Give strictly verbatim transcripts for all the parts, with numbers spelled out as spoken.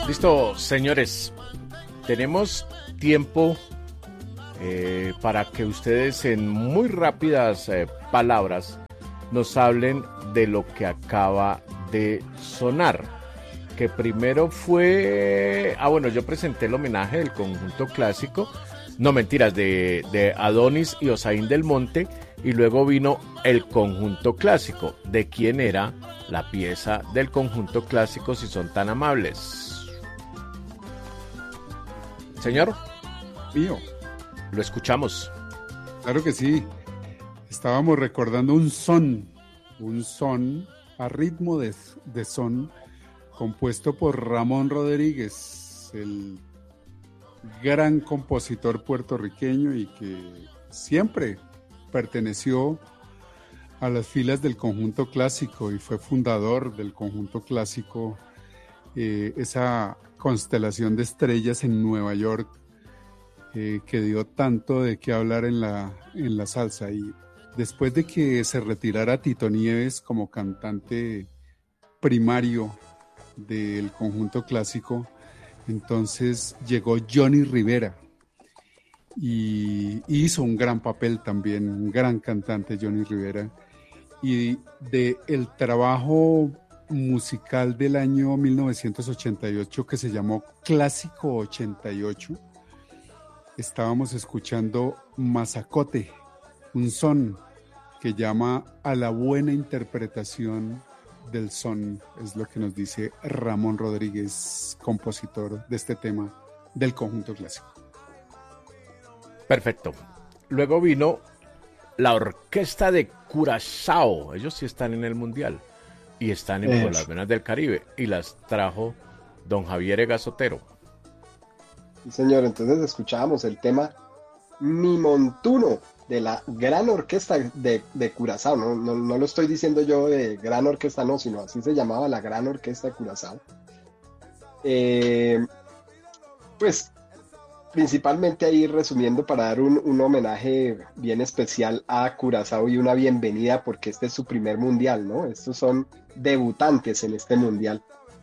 Listo, señores, tenemos tiempo eh, para que ustedes en muy rápidas eh, palabras nos hablen de lo que acaba de sonar, que primero fue, ah bueno, yo presenté el homenaje del conjunto clásico, no mentiras, de, de Adonis y Osaín del Monte, y luego vino el conjunto clásico. ¿De quién era la pieza del conjunto clásico, si son tan amables? Señor, mío. Lo escuchamos. Claro que sí. Estábamos recordando un son, un son a ritmo de, de son, compuesto por Ramón Rodríguez, el gran compositor puertorriqueño y que siempre perteneció a las filas del conjunto clásico y fue fundador del conjunto clásico, eh, esa constelación de estrellas en Nueva York, eh, que dio tanto de qué hablar en la, en la salsa. Y después de que se retirara Tito Nieves como cantante primario del conjunto clásico, entonces llegó Johnny Rivera y hizo un gran papel también, un gran cantante Johnny Rivera. Y de el trabajo musical del año mil novecientos ochenta y ocho que se llamó Clásico ochenta y ocho, estábamos escuchando Mazacote, un son que llama a la buena interpretación del son, es lo que nos dice Ramón Rodríguez, compositor de este tema del conjunto clásico. Perfecto. Luego vino la orquesta de Curazao, ellos sí están en el mundial y están en Es. por las venas del Caribe, y las trajo don Javier Egasotero. Sí, señor, entonces escuchábamos el tema Mi Montuno de la gran orquesta de, de Curazao. No, no, no lo estoy diciendo yo de gran orquesta, no, sino así se llamaba, la gran orquesta de Curazao. Eh, pues principalmente ahí resumiendo para dar un, un homenaje bien especial a Curazao y una bienvenida porque este es su primer mundial, ¿no? Estos son debutantes en este mundial.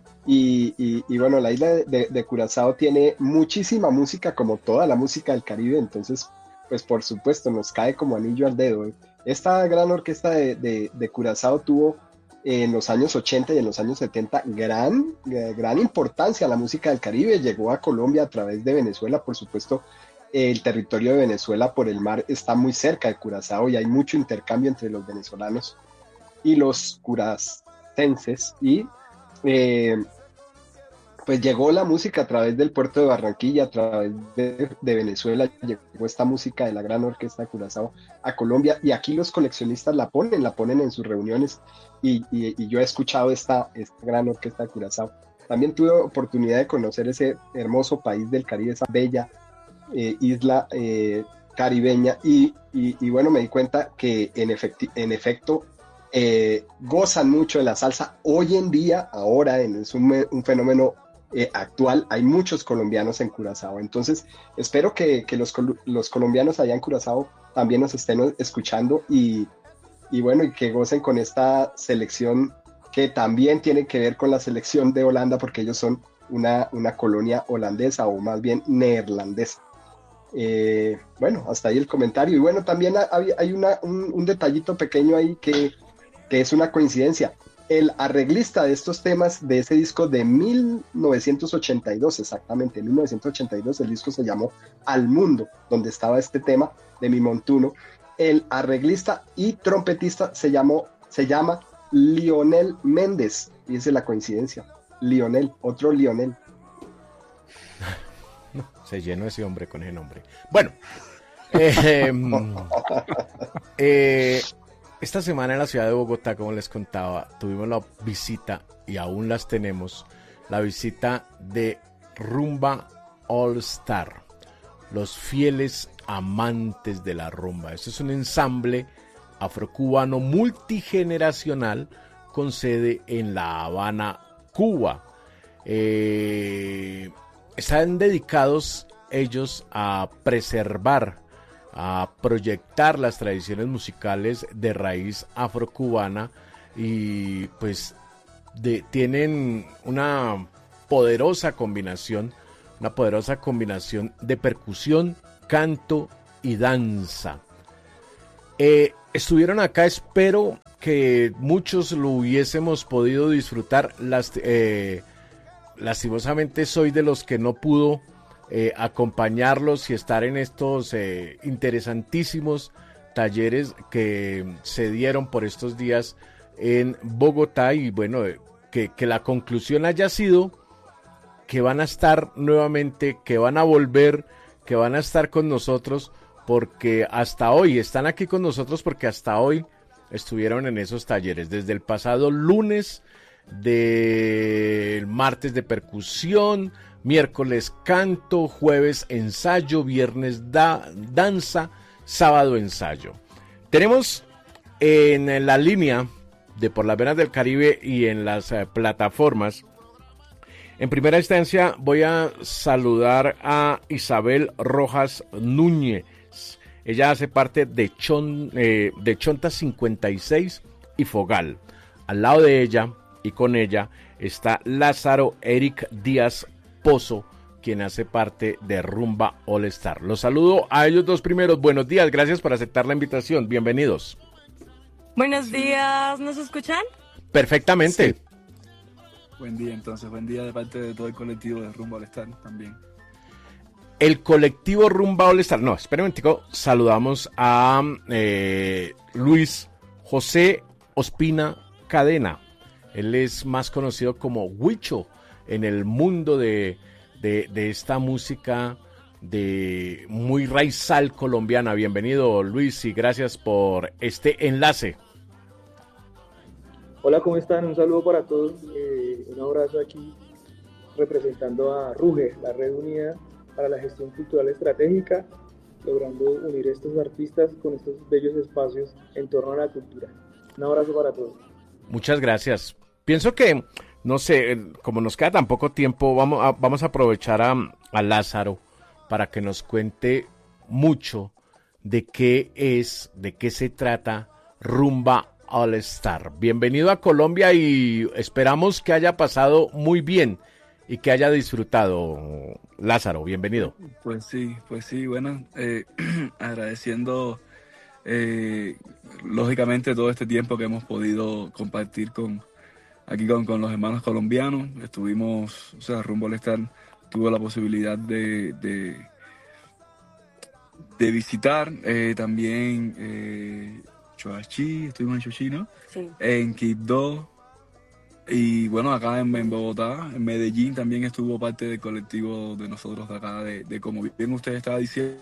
Y, y, y bueno, la isla de, de, de Curazao tiene muchísima música, como toda la música del Caribe, entonces pues por supuesto nos cae como anillo al dedo. Esta gran orquesta de, de, de Curazao tuvo eh, en los años ochenta y en los años setenta gran, eh, gran importancia a la música del Caribe. Llegó a Colombia a través de Venezuela, por supuesto. El territorio de Venezuela por el mar está muy cerca de Curazao y hay mucho intercambio entre los venezolanos y los curacenses, y eh, pues llegó la música a través del puerto de Barranquilla, a través de, de Venezuela, llegó esta música de la gran orquesta de Curazao a Colombia, y aquí los coleccionistas la ponen, la ponen en sus reuniones, y, y, y yo he escuchado esta, esta gran orquesta de Curazao. También tuve oportunidad de conocer ese hermoso país del Caribe, esa bella eh, isla eh, caribeña, y, y, y bueno, me di cuenta que en, efecti- en efecto eh, gozan mucho de la salsa. Hoy en día, ahora, en, es un, un fenómeno Eh, actual, hay muchos colombianos en Curazao, entonces espero que, que los, los colombianos allá en Curazao también nos estén escuchando y, y bueno, y que gocen con esta selección que también tiene que ver con la selección de Holanda, porque ellos son una, una colonia holandesa, o más bien neerlandesa. Eh, bueno, hasta ahí el comentario. Y bueno, también hay, hay una, un, un detallito pequeño ahí que, que es una coincidencia. El arreglista de estos temas de ese disco de mil novecientos ochenta y dos, exactamente, en mil novecientos ochenta y dos, el disco se llamó Al Mundo, donde estaba este tema de Mi Montuno. El arreglista y trompetista se, llamó, se llama Lionel Méndez, y esa es la coincidencia. Lionel, otro Lionel. Se llenó ese hombre con ese nombre. Bueno, eh, eh, esta semana en la ciudad de Bogotá, como les contaba, tuvimos la visita, y aún las tenemos, la visita de Rumba All Star, los fieles amantes de la rumba. Este es un ensamble afrocubano multigeneracional con sede en La Habana, Cuba. Eh, están dedicados ellos a preservar, a proyectar las tradiciones musicales de raíz afrocubana, y pues de, tienen una poderosa combinación, una poderosa combinación de percusión, canto y danza. Eh, estuvieron acá, espero que muchos lo hubiésemos podido disfrutar. Las, eh, lastimosamente soy de los que no pudo eh, acompañarlos y estar en estos eh, interesantísimos talleres que se dieron por estos días en Bogotá, y bueno, eh, que, que la conclusión haya sido que van a estar nuevamente, que van a volver, que van a estar con nosotros, porque hasta hoy, están aquí con nosotros porque hasta hoy estuvieron en esos talleres, desde el pasado lunes, del martes de percusión, miércoles canto, jueves ensayo, viernes da, danza, sábado ensayo. Tenemos en la línea de Por las Venas del Caribe y en las eh, plataformas. En primera instancia voy a saludar a Isabel Rojas Núñez. Ella hace parte de, Chon, eh, de Chonta cincuenta y seis y Fogal. Al lado de ella y con ella está Lázaro Eric Díaz Pozo, quien hace parte de Rumba All Star. Los saludo a ellos dos primeros. Buenos días, gracias por aceptar la invitación. Bienvenidos. Buenos días, ¿nos escuchan? Perfectamente. Sí. Buen día, entonces, buen día de parte de todo el colectivo de Rumba All Star también. El colectivo Rumba All Star, no, espera un momentico, saludamos a eh, Luis José Ospina Cadena. Él es más conocido como Huicho en el mundo de, de, de esta música de muy raizal colombiana. Bienvenido, Luis, y gracias por este enlace. Hola, ¿cómo están? Un saludo para todos, eh, un abrazo aquí representando a RUGE, la Red Unida para la Gestión Cultural Estratégica, logrando unir estos artistas con estos bellos espacios en torno a la cultura. Un abrazo para todos. Muchas gracias. Pienso que, no sé, como nos queda tan poco tiempo, vamos a, vamos a aprovechar a, a Lázaro para que nos cuente mucho de qué es, de qué se trata Rumba All Star. Bienvenido a Colombia y esperamos que haya pasado muy bien y que haya disfrutado. Lázaro, bienvenido. Pues sí, pues sí, bueno, eh, agradeciendo eh, lógicamente todo este tiempo que hemos podido compartir con aquí con, con los hermanos colombianos. Estuvimos, o sea, Rumba All Star tuvo la posibilidad de, de, de visitar eh, también eh, Choachí, estuvimos en Choachí, ¿no? Sí. En Quibdó, y bueno, acá en, en Bogotá, en Medellín también estuvo parte del colectivo de nosotros de acá, de, de como bien usted estaba diciendo.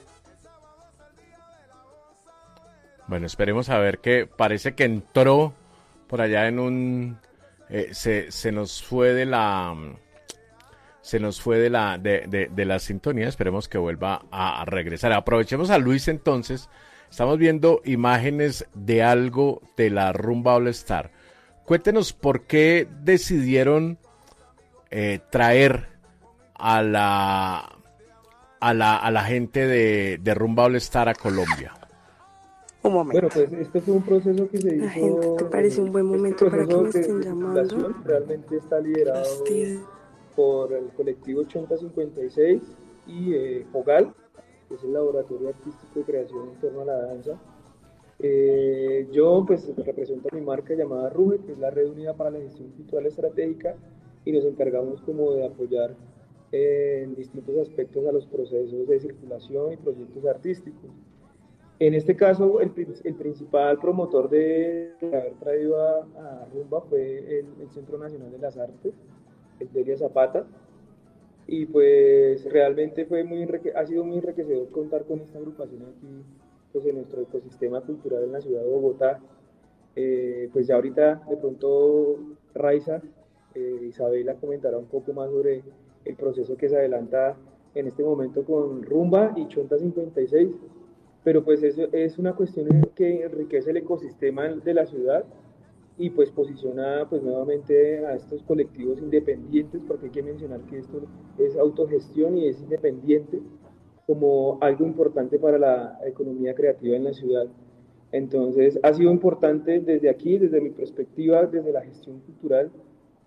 Bueno, esperemos a ver, que parece que entró por allá en un... Eh, se, se nos fue de la... Se nos fue de la, de, de, de la sintonía, esperemos que vuelva a, a regresar. Aprovechemos a Luis entonces. Estamos viendo imágenes de algo de la Rumba All Star. Cuéntenos por qué decidieron eh, traer a la, a la a la gente de, de Rumba All Star a Colombia. Un momento. Bueno, pues este fue un proceso que se hizo... La gente, ¿te parece un buen momento este para que me proceso estén de llamando? titulación realmente está liderado Fastidio. por el colectivo Chonta cincuenta y seis y eh, Fogal, que es el laboratorio artístico de creación en torno a la danza. Eh, yo pues represento a mi marca llamada RUGE, que es la Red Unida para la Gestión Cultural Estratégica, y nos encargamos como de apoyar eh, en distintos aspectos a los procesos de circulación y proyectos artísticos. En este caso, el, el principal promotor de haber traído a, a Rumba fue el, el Centro Nacional de las Artes, el Delia Zapata, y pues realmente fue muy ha sido muy enriquecedor contar con esta agrupación aquí, pues en nuestro ecosistema cultural en la ciudad de Bogotá. Eh, pues ya ahorita de pronto Raiza, eh, Isabela comentará un poco más sobre el proceso que se adelanta en este momento con Rumba y Chonta cincuenta y seis, pero pues eso es una cuestión que enriquece el ecosistema de la ciudad y pues posiciona pues nuevamente a estos colectivos independientes, porque hay que mencionar que esto es autogestión y es independiente, como algo importante para la economía creativa en la ciudad. Entonces ha sido importante desde aquí, desde mi perspectiva, desde la gestión cultural,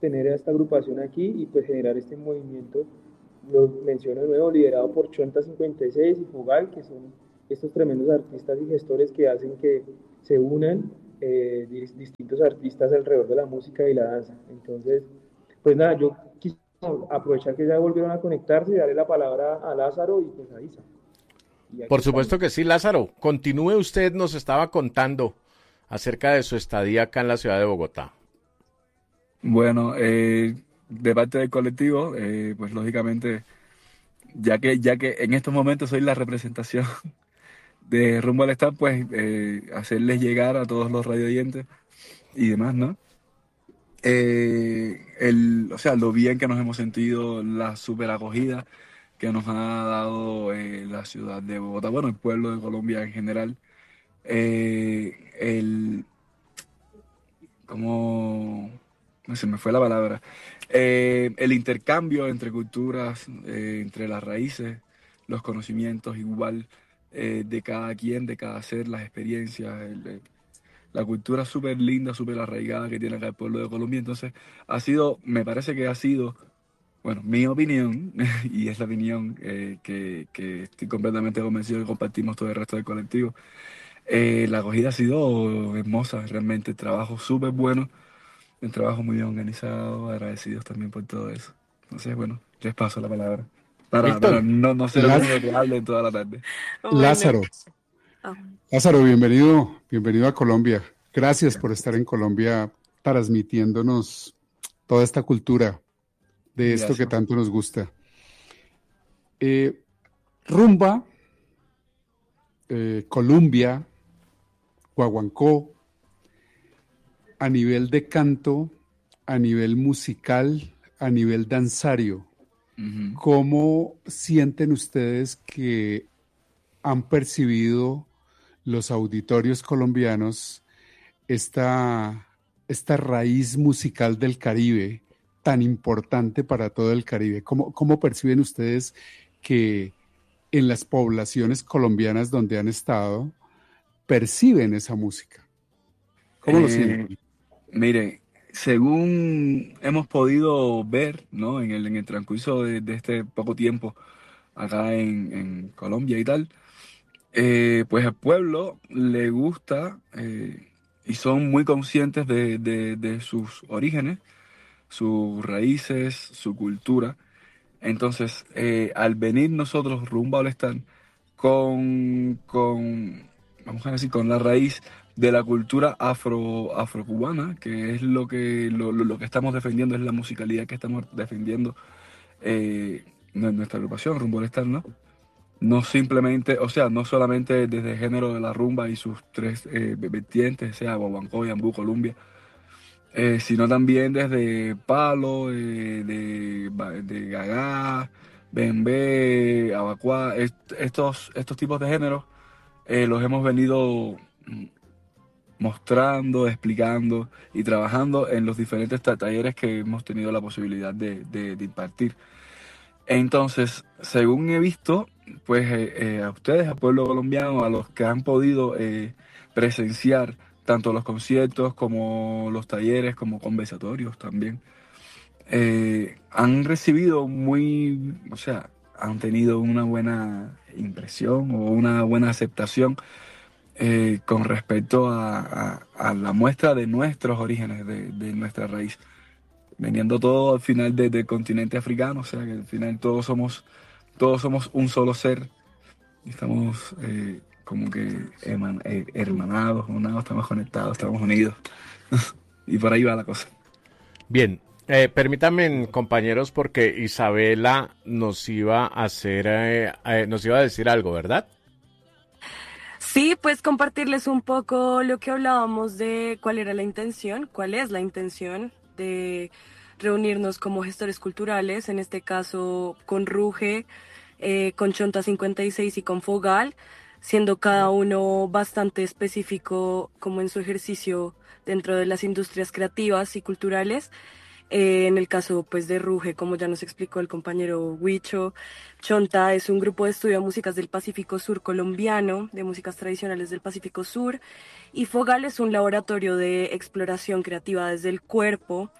tener a esta agrupación aquí y pues generar este movimiento, lo menciono de nuevo, liderado por Chonta cincuenta y seis y Fogal, que son estos tremendos artistas y gestores que hacen que se unan eh, distintos artistas alrededor de la música y la danza. Entonces, pues nada, yo quisiera aprovechar que ya volvieron a conectarse y darle la palabra a Lázaro y pues a Isa. Por supuesto que sí, Lázaro. Continúe, usted nos estaba contando acerca de su estadía acá en la ciudad de Bogotá. Bueno, eh, de parte del colectivo, eh, pues lógicamente, ya que, ya que en estos momentos soy la representación de Rumbo al Star, pues eh, hacerles llegar a todos los radioyentes y demás, ¿no? Eh, el, o sea, lo bien que nos hemos sentido, la super acogida que nos ha dado eh, la ciudad de Bogotá, bueno, el pueblo de Colombia en general. Eh, el, como, no se me fue la palabra, eh, el intercambio entre culturas, eh, entre las raíces, los conocimientos igual eh, de cada quien, de cada ser, las experiencias, el, el, la cultura súper linda, súper arraigada que tiene acá el pueblo de Colombia. Entonces, ha sido, me parece que ha sido, bueno, mi opinión, y es la opinión eh, que, que estoy completamente convencido que compartimos todo el resto del colectivo. Eh, la acogida ha sido hermosa, realmente, el trabajo súper bueno, un trabajo muy bien organizado, agradecidos también por todo eso. Entonces, bueno, les paso la palabra. Para, para no, no ser el único que hable en toda la tarde. Lázaro. Lázaro, bienvenido, bienvenido a Colombia. Gracias por estar en Colombia transmitiéndonos toda esta cultura de esto Gracias. Que tanto nos gusta. Eh, rumba, eh, Colombia, guaguancó, a nivel de canto, a nivel musical, a nivel danzario, uh-huh. ¿Cómo sienten ustedes que han percibido los auditorios colombianos esta, esta raíz musical del Caribe tan importante para todo el Caribe? ¿Cómo, cómo perciben ustedes que en las poblaciones colombianas donde han estado perciben esa música? ¿Cómo eh, lo sienten? Mire, según hemos podido ver, ¿no? en, el, en el transcurso de, de este poco tiempo acá en, en Colombia y tal, eh, pues al pueblo le gusta eh, y son muy conscientes de, de, de sus orígenes, sus raíces, su cultura. Entonces, eh, al venir nosotros rumbo al stand con, con, vamos a decir, con la raíz de la cultura afro, afrocubana, que es lo que, lo, lo que estamos defendiendo, es la musicalidad que estamos defendiendo eh, en nuestra agrupación, Rumbo al stand, ¿no? No simplemente, o sea, no solamente desde el género de la rumba y sus tres eh, vertientes, sea guaguancó, yambú, Colombia, eh, sino también desde palo, eh, de, de gagá, bembé, abacuá, est estos, estos tipos de géneros eh, los hemos venido mostrando, explicando y trabajando en los diferentes talleres que hemos tenido la posibilidad de, de, de impartir. Entonces, según he visto, pues eh, eh, a ustedes, al pueblo colombiano, a los que han podido eh, presenciar tanto los conciertos como los talleres, como conversatorios también, eh, han recibido muy, o sea, han tenido una buena impresión o una buena aceptación eh, con respecto a, a, a la muestra de nuestros orígenes, de, de nuestra raíz. Veniendo todo al final de, del continente africano, o sea que al final todos somos, todos somos un solo ser. Estamos eh, como que herman, eh, hermanados, hermanados, estamos conectados, estamos unidos. Y por ahí va la cosa. Bien, eh, permítanme, compañeros, porque Isabela nos iba a hacer, eh, eh, nos iba a decir algo, ¿verdad? Sí, pues compartirles un poco lo que hablábamos de cuál era la intención, cuál es la intención de reunirnos como gestores culturales, en este caso con Ruge, eh, con Chonta cincuenta y seis y con Fogal, siendo cada uno bastante específico como en su ejercicio dentro de las industrias creativas y culturales. Eh, en el caso pues de Ruge, como ya nos explicó el compañero Huicho, Chonta es un grupo de estudio de músicas del Pacífico Sur colombiano, de músicas tradicionales del Pacífico Sur, y Fogal es un laboratorio de exploración creativa desde el cuerpo.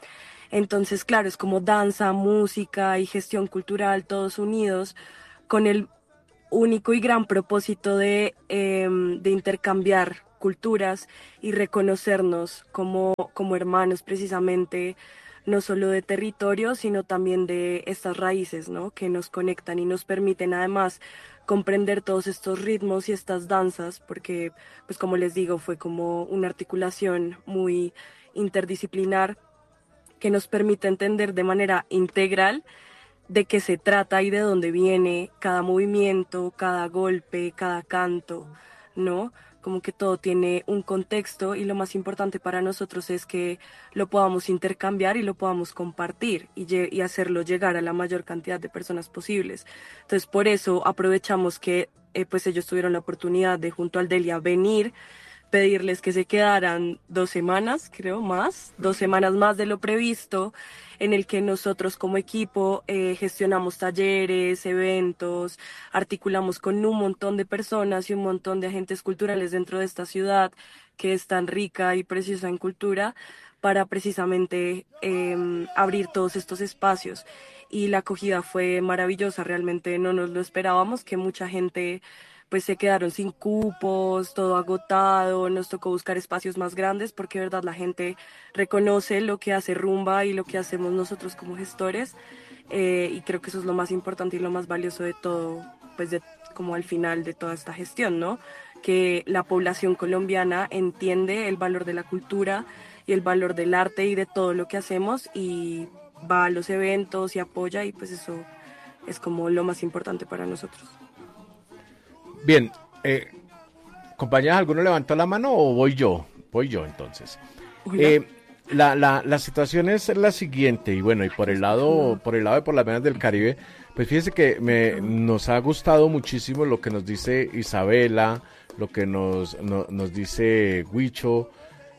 Entonces, claro, es como danza, música y gestión cultural, todos unidos con el único y gran propósito de, eh, de intercambiar culturas y reconocernos como, como hermanos precisamente, no solo de territorio, sino también de estas raíces, ¿no? Que nos conectan y nos permiten además comprender todos estos ritmos y estas danzas, porque, pues como les digo, fue como una articulación muy interdisciplinar que nos permite entender de manera integral de qué se trata y de dónde viene cada movimiento, cada golpe, cada canto, ¿no? Como que todo tiene un contexto y lo más importante para nosotros es que lo podamos intercambiar y lo podamos compartir y, y hacerlo llegar a la mayor cantidad de personas posibles. Entonces, por eso aprovechamos que eh, pues ellos tuvieron la oportunidad de junto al Delia venir, pedirles que se quedaran dos semanas, creo, más, dos semanas más de lo previsto, en el que nosotros como equipo eh, gestionamos talleres, eventos, articulamos con un montón de personas y un montón de agentes culturales dentro de esta ciudad que es tan rica y preciosa en cultura, para precisamente eh, abrir todos estos espacios. Y la acogida fue maravillosa, realmente no nos lo esperábamos, que mucha gente pues se quedaron sin cupos, todo agotado, nos tocó buscar espacios más grandes porque de verdad la gente reconoce lo que hace Rumba y lo que hacemos nosotros como gestores, eh, y creo que eso es lo más importante y lo más valioso de todo, pues de, como al final de toda esta gestión, ¿no? Que la población colombiana entiende el valor de la cultura y el valor del arte y de todo lo que hacemos y va a los eventos y apoya, y pues eso es como lo más importante para nosotros. Bien, eh, compañeras, ¿alguno levantó la mano o voy yo? Voy yo entonces. Eh, la, la, la situación es la siguiente, y bueno, y por el lado, por el lado de Por las Venas del Caribe, pues fíjese que me, nos ha gustado muchísimo lo que nos dice Isabela, lo que nos, no, nos dice Huicho,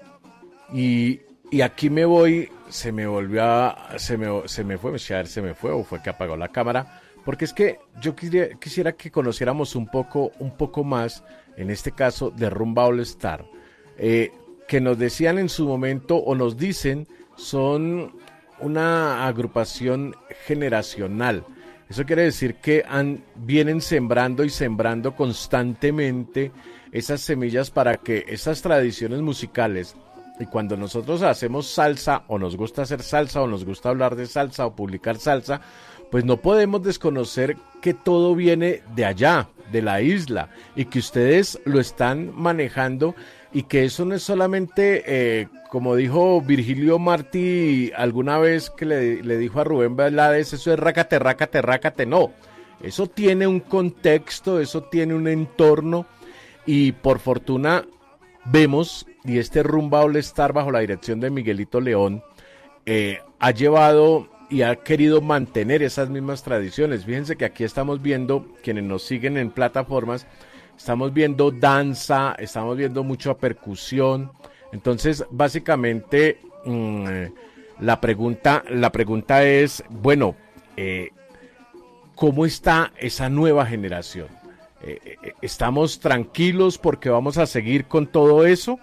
y, y aquí me voy, se me volvió a, se me, se me fue, se me fue, o fue que apagó la cámara. Porque es que yo quisiera, quisiera que conociéramos un poco, un poco más, en este caso, de Rumba All Star, eh, que nos decían en su momento, o nos dicen, son una agrupación generacional. Eso quiere decir que han, vienen sembrando y sembrando constantemente esas semillas para que esas tradiciones musicales, y cuando nosotros hacemos salsa, o nos gusta hacer salsa, o nos gusta hablar de salsa, o publicar salsa, pues no podemos desconocer que todo viene de allá, de la isla, y que ustedes lo están manejando, y que eso no es solamente, eh, como dijo Virgilio Martí alguna vez que le, le dijo a Rubén Blades, eso es rácate, rácate, rácate, no. Eso tiene un contexto, eso tiene un entorno, y por fortuna vemos, y este Rumba All Star bajo la dirección de Miguelito León, eh, ha llevado y ha querido mantener esas mismas tradiciones. Fíjense que aquí estamos viendo, quienes nos siguen en plataformas, estamos viendo danza, estamos viendo mucha percusión. Entonces, básicamente, mmm, la pregunta, la pregunta es, bueno, eh, ¿cómo está esa nueva generación? Eh, eh, ¿Estamos tranquilos porque vamos a seguir con todo eso?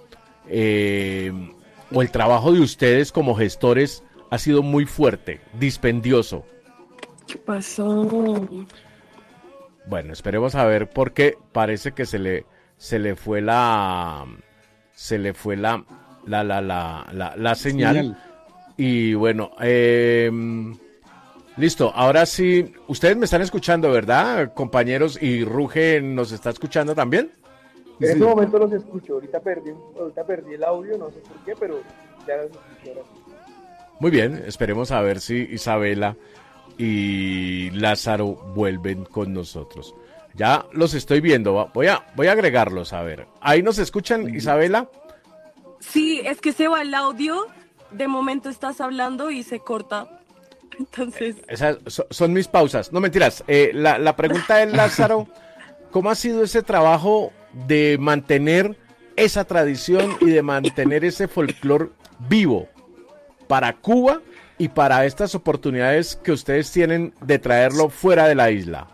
Eh, ¿O el trabajo de ustedes como gestores ha sido muy fuerte, dispendioso? ¿Qué pasó? Bueno, esperemos a ver, porque parece que se le se le fue la se le fue la la la la la, la señal. señal y bueno, eh, listo, ahora sí, ustedes me están escuchando, ¿verdad, compañeros? Y Ruge nos está escuchando también. En sí. Este momento los escucho, ahorita perdí, ahorita perdí el audio, no sé por qué, pero ya los escucho ahora. Muy bien, esperemos a ver si Isabela y Lázaro vuelven con nosotros. Ya los estoy viendo, voy a, voy a agregarlos, a ver. ¿Ahí nos escuchan, Isabela? Sí, es que se va el audio, de momento estás hablando y se corta, entonces... Esas son mis pausas, no mentiras. Eh, la, la pregunta es, Lázaro, ¿cómo ha sido ese trabajo de mantener esa tradición y de mantener ese folclore vivo para Cuba y para estas oportunidades que ustedes tienen de traerlo fuera de la isla?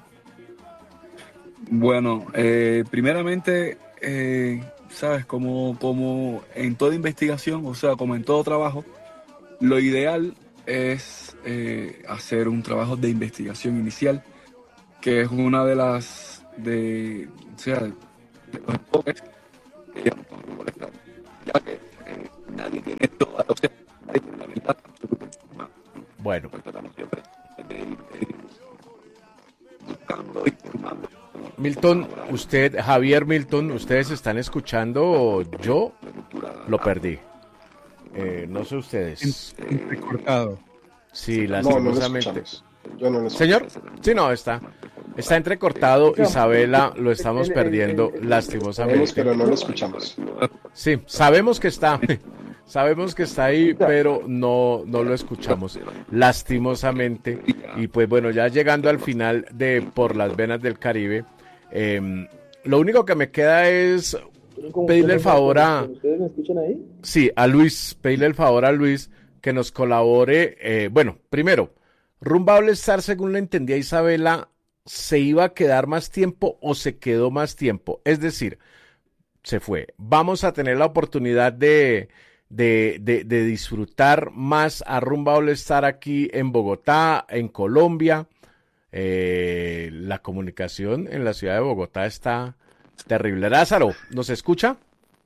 Bueno, eh, primeramente, eh, sabes, como, como en toda investigación, o sea, como en todo trabajo, lo ideal es eh, hacer un trabajo de investigación inicial, que es una de las, de, o sea, de los enfoques que ya no podemos molestar, ya que eh, nadie tiene toda la opción, nadie tiene la verdad absoluta. Bueno. Pues tratamos siempre de ir eh, buscando, informando. Milton, usted, Javier Milton, ¿ustedes están escuchando o yo lo perdí? Eh, no sé ustedes. Entrecortado. Sí, No, no lo lastimosamente. escuchamos. Yo no lo escucho. Señor, sí, no, está. Está entrecortado, Isabela, lo estamos perdiendo Sabemos, lastimosamente. pero no lo escuchamos. Sí, sabemos que está, sabemos que está ahí, pero no, no lo escuchamos, lastimosamente. Y pues bueno, ya llegando al final de Por las Venas del Caribe, eh, lo único que me queda es pedirle el favor a... ¿Ustedes me escuchan ahí? Sí, a Luis, pedirle el favor a Luis que nos colabore. Eh, bueno, primero, Rumba All Star, según le entendía Isabela, ¿se iba a quedar más tiempo o se quedó más tiempo? Es decir, se fue. Vamos a tener la oportunidad de, de, de, de disfrutar más a Rumba All Star aquí en Bogotá, en Colombia. Eh, la comunicación en la ciudad de Bogotá está terrible. Lázaro, ¿nos escucha?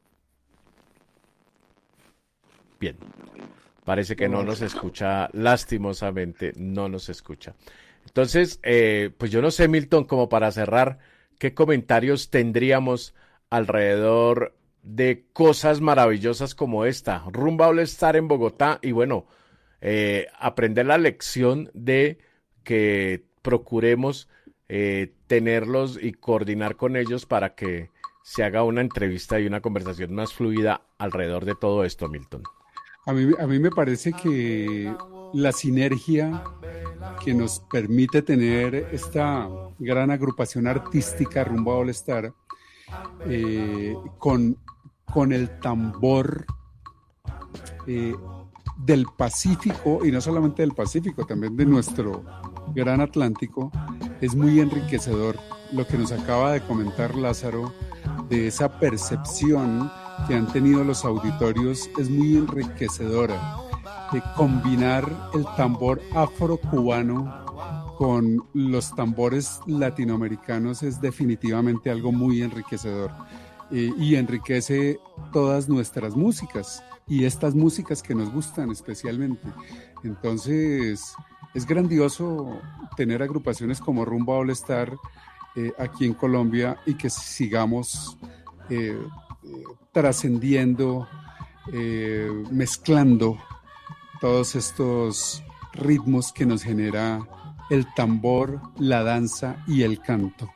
Bien. Parece que no nos escucha, lastimosamente no nos escucha. Entonces, eh, pues yo no sé, Milton, como para cerrar, ¿qué comentarios tendríamos alrededor de cosas maravillosas como esta? Rumba All Star en Bogotá y bueno, eh, aprender la lección de que procuremos eh, tenerlos y coordinar con ellos para que se haga una entrevista y una conversación más fluida alrededor de todo esto, Milton. A mí, a mí me parece que la sinergia que nos permite tener esta gran agrupación artística Rumba All Star eh, con, con el tambor eh, del Pacífico, y no solamente del Pacífico, también de nuestro gran Atlántico, es muy enriquecedor. Lo que nos acaba de comentar Lázaro, de esa percepción que han tenido los auditorios, es muy enriquecedora. De combinar el tambor afrocubano con los tambores latinoamericanos es definitivamente algo muy enriquecedor, eh, y enriquece todas nuestras músicas y estas músicas que nos gustan especialmente. Entonces es grandioso tener agrupaciones como Rumba All Star eh, aquí en Colombia y que sigamos eh, eh, trascendiendo, eh, mezclando todos estos ritmos que nos genera el tambor, la danza y el canto.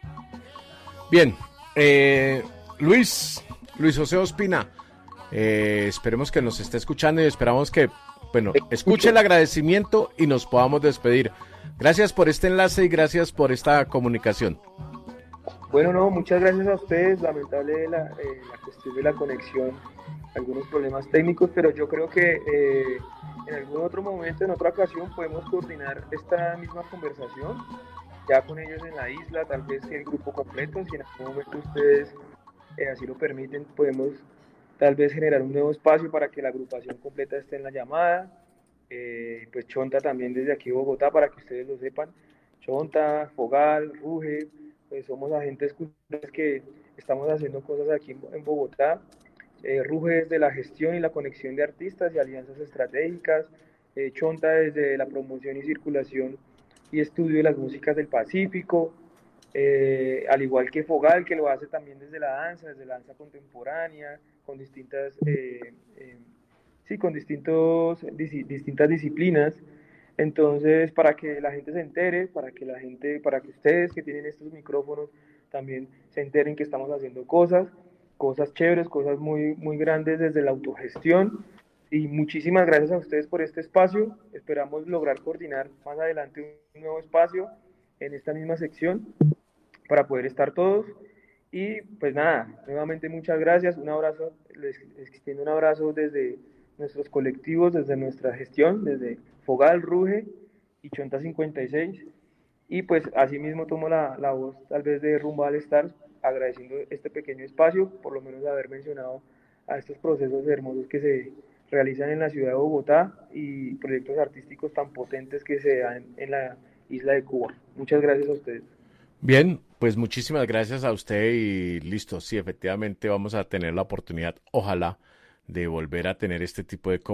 Bien, eh, Luis, Luis José Ospina, eh, esperemos que nos esté escuchando y esperamos que, bueno, escuche el agradecimiento y nos podamos despedir. Gracias por este enlace y gracias por esta comunicación. Bueno, no, muchas gracias a ustedes. Lamentable la, eh, la cuestión de la conexión, algunos problemas técnicos, pero yo creo que eh, en algún otro momento, en otra ocasión, podemos coordinar esta misma conversación, ya con ellos en la isla, tal vez el grupo completo, si en algún momento ustedes eh, así lo permiten, podemos tal vez generar un nuevo espacio para que la agrupación completa esté en la llamada. Eh, pues Chonta también desde aquí Bogotá, para que ustedes lo sepan. Chonta, Fogal, Ruge, pues somos agentes culturales que estamos haciendo cosas aquí en Bogotá. Eh, Ruge desde la gestión y la conexión de artistas y alianzas estratégicas, eh, Chonta desde la promoción y circulación y estudio de las músicas del Pacífico, eh, al igual que Fogal, que lo hace también desde la danza, desde la danza contemporánea, con distintas, eh, eh, sí, con distintos, dis, distintas disciplinas. Entonces, para que la gente se entere, para que la gente, para que ustedes que tienen estos micrófonos también se enteren que estamos haciendo cosas, cosas chéveres, cosas muy, muy grandes desde la autogestión. Y muchísimas gracias a ustedes por este espacio. Esperamos lograr coordinar más adelante un nuevo espacio en esta misma sección para poder estar todos. Y pues nada, nuevamente muchas gracias, un abrazo, les extiendo un abrazo desde nuestros colectivos, desde nuestra gestión, desde Fogal, Ruge y Chonta cincuenta y seis. Y pues asimismo tomo la, la voz tal vez de Rumba All Stars, agradeciendo este pequeño espacio, por lo menos de haber mencionado a estos procesos hermosos que se, realizan en la ciudad de Bogotá y proyectos artísticos tan potentes que se dan en la isla de Cuba. Muchas gracias a ustedes. Bien, pues muchísimas gracias a usted y listo, sí, efectivamente vamos a tener la oportunidad, ojalá, de volver a tener este tipo de